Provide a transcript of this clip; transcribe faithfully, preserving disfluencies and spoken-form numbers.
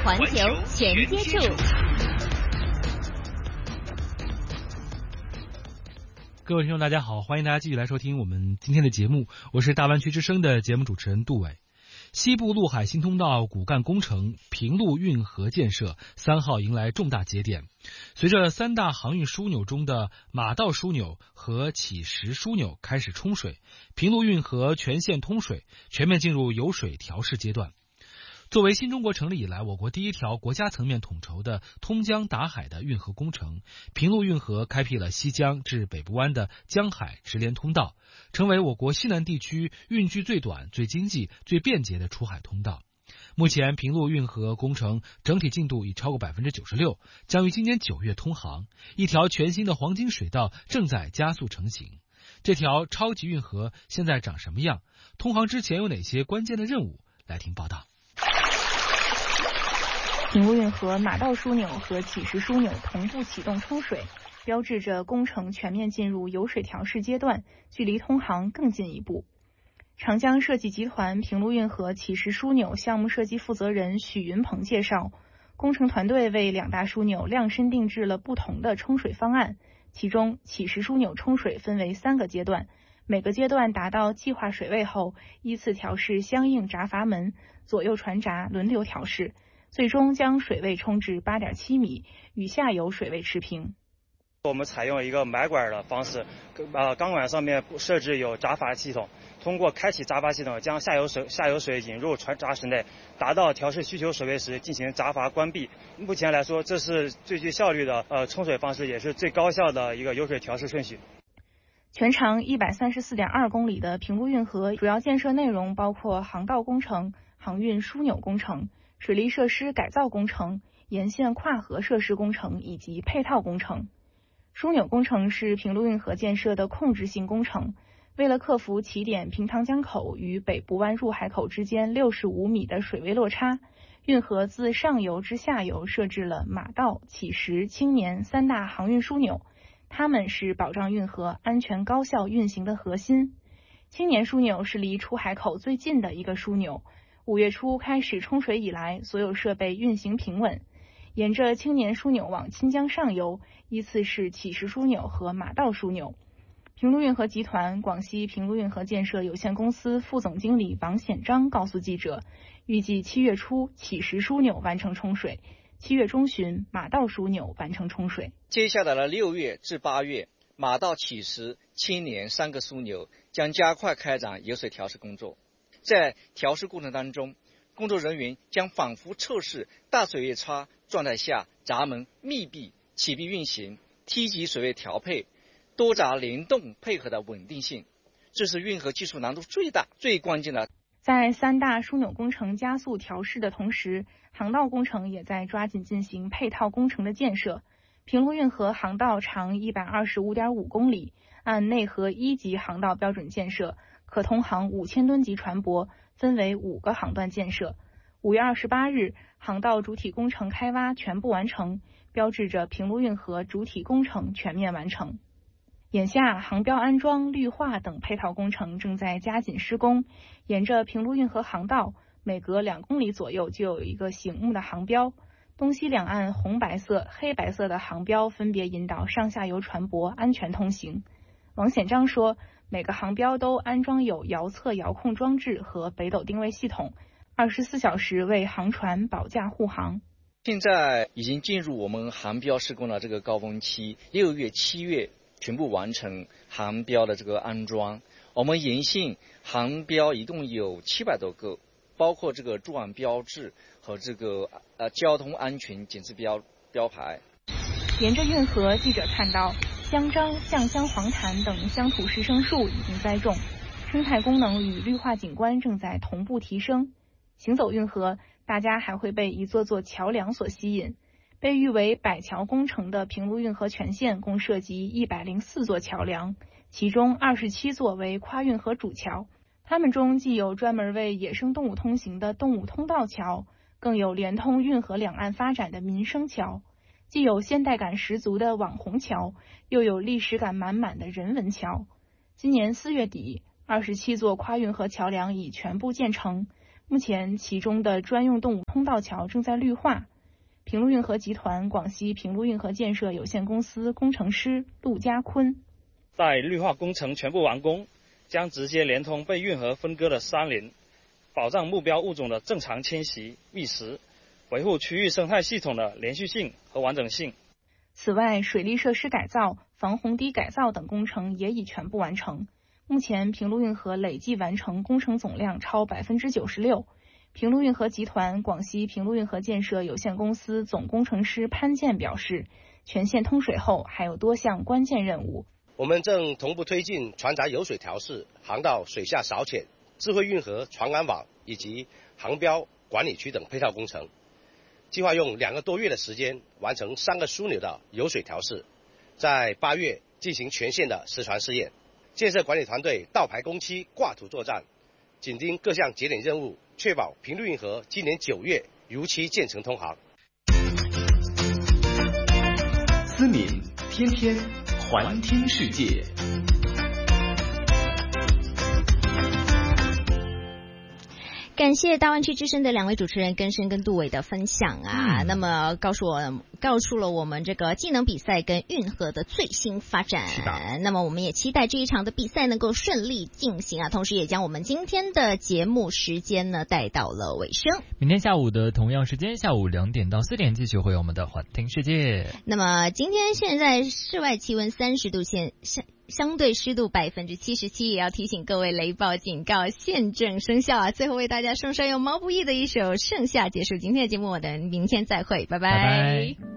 环球全接触。 各位听众大家好，欢迎大家继续来收听我们今天的节目，我是大湾区之声的节目主持人杜伟。西部陆海新通道骨干工程平陆运河建设三号迎来重大节点。随着三大航运枢纽中的马道枢纽和乞石枢纽开始冲水，平陆运河全线通水，全面进入有水调试阶段。作为新中国成立以来我国第一条国家层面统筹的通江达海的运河工程，平陆运河开辟了西江至北部湾的江海直连通道，成为我国西南地区运距最短、最经济、最便捷的出海通道。目前平陆运河工程整体进度已超过 百分之九十六， 将于今年九月通航，一条全新的黄金水道正在加速成型。这条超级运河现在长什么样？通航之前有哪些关键的任务？来听报道。 平陆运河马道枢纽和乞石枢纽同步启动冲水，标志着工程全面进入有水调试阶段，距离通航更进一步。长江设计集团平陆运河乞石枢纽项目设计负责人许云鹏介绍，工程团队为两大枢纽量身定制了不同的冲水方案，其中乞石枢纽冲水分为三个阶段，每个阶段达到计划水位后，依次调试相应闸阀门，左右船闸轮流调试，最终将水位冲至 八点七米，与下游水位持平。 我们采用一个埋管的方式，呃，钢管上面设置有闸阀系统，通过开启闸阀系统，将下游水下游水引入船闸室内，达到调试需求水位时进行闸阀关闭。目前来说，这是最具效率的呃冲水方式，也是最高效的一个有水调试顺序。 全长 一百三十四点二公里的平陆运河主要建设内容包括航道工程、航运枢纽工程、水利设施改造工程、沿线跨河设施工程以及配套工程。枢纽工程是平陆运河建设的控制性工程，为了克服起点平塘江口与北部湾入海口之间六十五米的水位落差，运河自上游至下游设置了马道、乞石、青年三大航运枢纽，它们是保障运河安全高效运行的核心。青年枢纽是离出海口最近的一个枢纽，五月初开始冲水以来，所有设备运行平稳。沿着青年枢纽往清江上游，依次是乞石枢纽和马道枢纽。平陆运河集团广西平陆运河建设有限公司副总经理王显章告诉记者，预计七月初乞石枢纽完成冲水，七月中旬马道枢纽完成冲水。 接下来的六月至八月，马道、乞石、青年三个枢纽将加快开展有水调试工作。在调试过程当中，工作人员将反复测试大水位差状态下闸门密闭、启闭运行、梯级水位调配、多闸联动配合的稳定性，这是运河技术难度最大、最关键的。 在三大枢纽工程加速调试的同时，航道工程也在抓紧进行配套工程的建设。平陆运河航道长 一百二十五点五公里，按内河一级航道标准建设，可通航五千吨级船舶，分为五个航段建设。五月二十八日，航道主体工程开挖全部完成，标志着平陆运河主体工程全面完成。眼下，航标安装、绿化等配套工程正在加紧施工。沿着平陆运河航道，每隔两公里左右就有一个醒目的航标，东西两岸红白色、黑白色的航标分别引导上下游船舶安全通行。王显章说，每个航标都安装有遥测遥控装置和北斗定位系统，二十四小时为航船保驾护航。 现在已经进入我们航标施工的这个高峰期，六月、七月全部完成航标的这个安装。我们沿线航标一共有七百多个，包括这个驻岸标志和这个呃交通安全警示标标牌。 沿着运河，记者看到香樟、象香黄檀等乡土实生树已经栽种，生态功能与绿化景观正在同步提升。行走运河，大家还会被一座座桥梁所吸引。被誉为百桥工程的平陆运河全线共涉及一百零四座桥梁，其中二十七座为跨运河主桥。它们中既有专门为野生动物通行的动物通道桥，更有连通运河两岸发展的民生桥。既有现代感十足的网红桥，又有历史感满满的人文桥。今年四月底，二十七座跨运河桥梁已全部建成， 目前其中的专用动物通道桥正在绿化。平陆运河集团广西平陆运河建设有限公司工程师陆家坤： 待绿化工程全部完工，将直接连通被运河分割的山林，保障目标物种的正常迁徙觅食，维护区域生态系统的连续性和完整性。 此外，水利设施改造、防洪堤改造等工程也已全部完成。目前，平陆运河累计完成工程总量超百分之九十六。平陆运河集团广西平陆运河建设有限公司总工程师潘健表示，全线通水后还有多项关键任务。 我们正同步推进船闸油水调试、航道水下扫潜、智慧运河船安网以及航标管理区等配套工程，计划用两个多月的时间完成三个枢纽的油水调试，在八月进行全线的实船试验。建设管理团队倒排工期、挂图作战，紧盯各项节点任务，确保平陆运河今年九月如期建成通航。 思敏天天环听世界。 感谢大湾区之声的两位主持人根生跟杜伟的分享啊，嗯、那么告诉我告诉了我们这个技能比赛跟运河的最新发展。是的，那么我们也期待这一场的比赛能够顺利进行啊，同时也将我们今天的节目时间呢带到了尾声。 明天下午的同样时间，下午两点到四点继续会有我们的环听世界。 那么今天现在室外气温三十度，现相相对湿度百分之七十七，也要提醒各位雷暴警告现正生效啊！最后为大家送上由毛不易的一首《盛夏》，结束今天的节目，我们明天再会，拜拜。 拜拜。